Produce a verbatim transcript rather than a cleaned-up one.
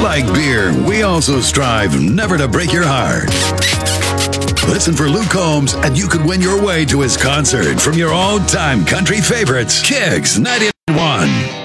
Like beer, we also strive never to break your heart. Listen for Luke Combs, and you could win your way to his concert from your all-time country favorites, Kicks ninety-one.